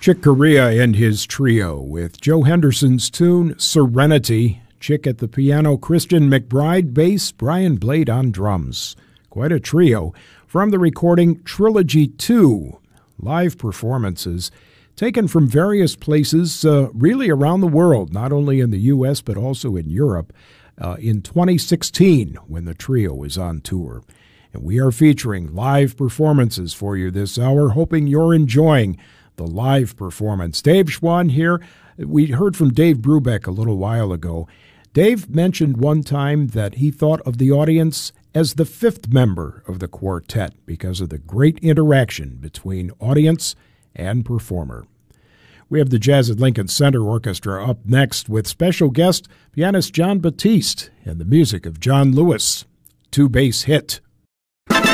Chick Corea and his trio with Joe Henderson's tune Serenity. Chick at the piano, Christian McBride bass, Brian Blade on drums. Quite a trio from the recording Trilogy 2. Live performances taken from various places really around the world, not only in the U.S. but also in Europe, in 2016 when the trio was on tour. And we are featuring live performances for you this hour, hoping you're enjoying the live performance. Dave Schwann here. We heard from Dave Brubeck a little while ago. Dave mentioned one time that he thought of the audience as the fifth member of the quartet because of the great interaction between audience and performer. We have the Jazz at Lincoln Center Orchestra up next with special guest pianist Jon Batiste and the music of John Lewis. Two-bass hit.